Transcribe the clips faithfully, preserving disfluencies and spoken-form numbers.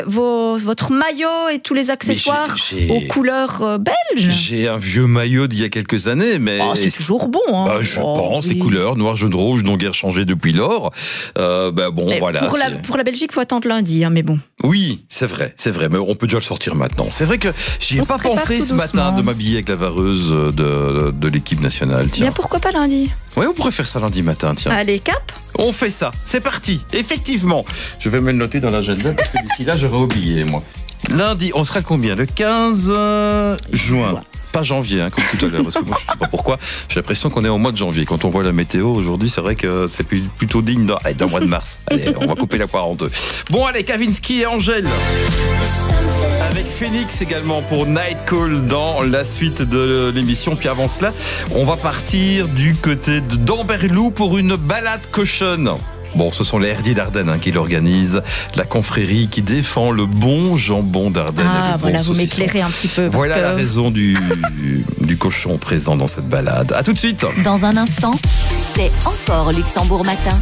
vos, votre maillot et tous les accessoires j'ai, j'ai... aux couleurs euh, belges. J'ai un vieux maillot d'il y a quelques années, mais... Oh, c'est toujours bon. Hein. Bah, je oh, pense, oui. les couleurs, noir, jaune, rouge, n'ont guère changé depuis lors. Euh, bah, bon, mais voilà. Pour la, pour la Belgique, il faut attendre lundi, hein, mais bon. Oui, c'est vrai, c'est vrai, mais on peut déjà le sortir maintenant. C'est vrai que j'y ai on pas pensé ce matin de m'habiller avec la vareuse de, de l'équipe nationale. Tiens. Bien, pourquoi pas lundi ? Oui, on pourrait faire ça lundi matin, tiens. Allez, cap. On fait ça, c'est parti, effectivement. Je vais me le noter dans l'agenda parce que d'ici là, j'aurais oublié, moi. Lundi, on sera combien ? Le quinze juin. Ouais. Pas janvier, hein, comme tout à l'heure, parce que moi, je sais pas pourquoi, j'ai l'impression qu'on est au mois de janvier. Quand on voit la météo aujourd'hui, c'est vrai que c'est plutôt digne d'un, d'un mois de mars. Allez, on va couper la poire en deux. Bon, allez, Kavinsky et Angèle. Avec Phoenix également pour Night Call dans la suite de l'émission. Puis avant cela, on va partir du côté d'Amberlou pour une balade cochonne. Bon, ce sont les herdiers d'Ardennes hein, qui l'organisent, la confrérie qui défend le bon jambon d'Ardennes. Ah, et le voilà, bon vous saucisson. m'éclairez un petit peu. Parce voilà que... la raison du, du cochon présent dans cette balade. À tout de suite. Dans un instant, c'est encore Luxembourg Matin.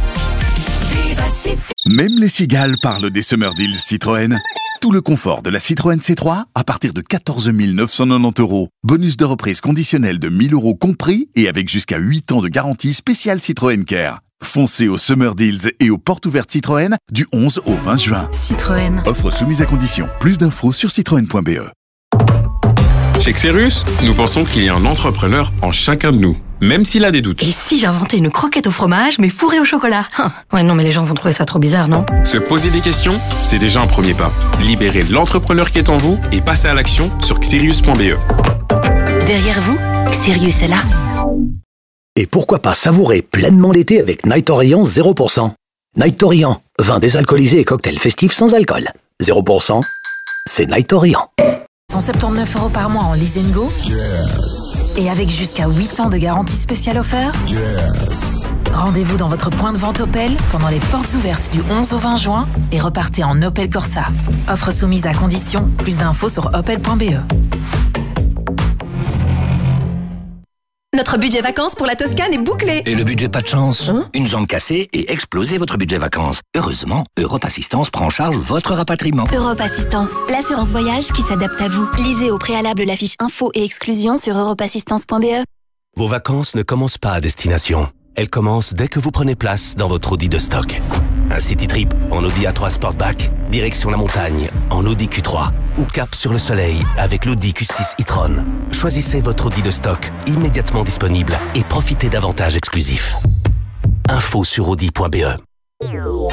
Même les cigales parlent des Summer Deals Citroën. Tout le confort de la Citroën C trois à partir de quatorze mille neuf cent quatre-vingt-dix euros. Bonus de reprise conditionnel de mille euros compris et avec jusqu'à huit ans de garantie spéciale Citroën Care. Foncez aux Summer Deals et aux portes ouvertes Citroën du onze au vingt juin. Citroën. Offre soumise à condition. Plus d'infos sur citroën point b e. Chez Xerus, nous pensons qu'il y a un entrepreneur en chacun de nous, même s'il a des doutes. Et si j'inventais une croquette au fromage, mais fourrée au chocolat ? Hum. Ouais, non, mais les gens vont trouver ça trop bizarre, non ? Se poser des questions, c'est déjà un premier pas. Libérez l'entrepreneur qui est en vous et passez à l'action sur xerius point b e. Derrière vous, Xerius est là. Et pourquoi pas savourer pleinement l'été avec Night Orient zéro pour cent. Night Orient, vin désalcoolisé et cocktail festif sans alcool. zéro pour cent, c'est Night Orient. cent soixante-dix-neuf euros par mois en Lease and Go. Yes. Et avec jusqu'à huit ans de garantie spéciale offerte. Yes. Rendez-vous dans votre point de vente Opel pendant les portes ouvertes du onze au vingt juin et repartez en Opel Corsa. Offre soumise à condition. Plus d'infos sur opel point b e. Notre budget vacances pour la Toscane est bouclé. Et le budget pas de chance hein? Une jambe cassée et explosez votre budget vacances. Heureusement, Europe Assistance prend en charge votre rapatriement. Europe Assistance, l'assurance voyage qui s'adapte à vous. Lisez au préalable la fiche info et exclusion sur europe assistance point b e. Vos vacances ne commencent pas à destination. Elles commencent dès que vous prenez place dans votre Audi de stock. Un city trip en Audi A trois Sportback, direction la montagne en Audi Q trois ou cap sur le soleil avec l'Audi Q six e-tron. Choisissez votre Audi de stock immédiatement disponible et profitez d'avantages exclusifs. Info sur audi point b e.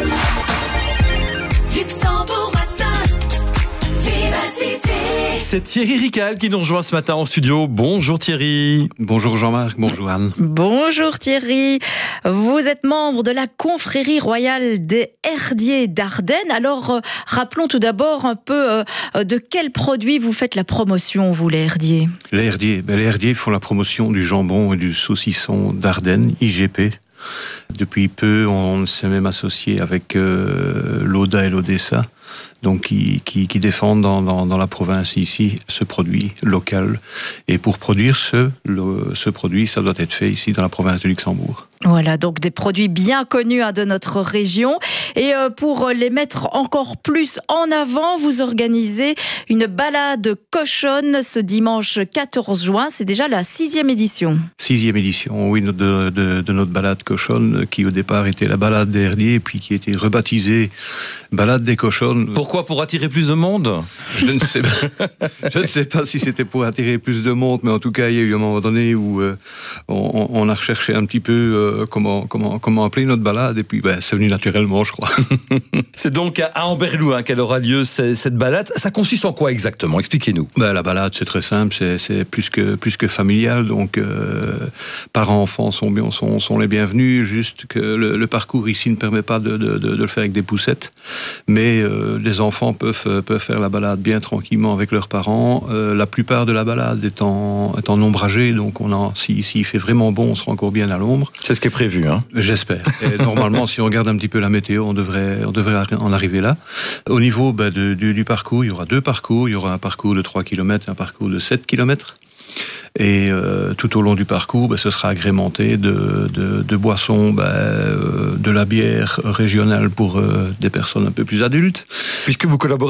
Luxembourg Matin, Vivacité. C'est Thierry Rical qui nous rejoint ce matin en studio. Bonjour Thierry. Bonjour Jean-Marc, bonjour Anne. Bonjour Thierry. Vous êtes membre de la confrérie royale des herdiers d'Ardennes. Alors, euh, rappelons tout d'abord un peu euh, de quels produits vous faites la promotion, vous les herdiers. Les herdiers, ben, les herdiers font la promotion du jambon et du saucisson d'Ardennes, I G P. Depuis peu, on s'est même associé avec euh, l'Oda et l'Odessa, donc qui, qui, qui défendent dans, dans, dans la province ici ce produit local. Et pour produire ce, le, ce produit, ça doit être fait ici dans la province de Luxembourg. Voilà, donc des produits bien connus hein, de notre région. Et euh, pour les mettre encore plus en avant, vous organisez une balade cochonne ce dimanche quatorze juin. C'est déjà la sixième édition. Sixième édition, oui, de, de, de notre balade cochonne, qui au départ était la balade des herdiers, puis qui a été rebaptisée balade des cochonnes. Pourquoi ? Pour attirer plus de monde ? Je ne sais pas. Je ne sais pas si c'était pour attirer plus de monde, mais en tout cas, il y a eu un moment donné où euh, on, on a recherché un petit peu euh, comment, comment, comment appeler notre balade, et puis ben, c'est venu naturellement, je crois. C'est donc à Amberlou hein, qu'elle aura lieu, cette balade. Ça consiste en quoi exactement ? Expliquez-nous. Ben, la balade, c'est très simple, c'est, c'est plus que, plus que familial, donc euh, parents, enfants sont, bien, sont, sont les bienvenus, juste que le, le parcours ici ne permet pas de, de, de, de le faire avec des poussettes, mais euh, les enfants peuvent, peuvent faire la balade bien tranquillement avec leurs parents. Euh, la plupart de la balade est en, est en ombragé, donc on a, si, si il fait vraiment bon, on sera encore bien à l'ombre. C'est ce qui est prévu, hein ? J'espère. Et normalement, si on regarde un petit peu la météo, on devrait, on devrait en arriver là. Au niveau ben, de, du, du parcours, il y aura deux parcours. Il y aura un parcours de trois kilomètres et un parcours de sept kilomètres. Et euh, tout au long du parcours, ben, ce sera agrémenté de, de, de boissons, ben, euh, de la bière régionale pour euh, des personnes un peu plus adultes. Puisque vous collaborez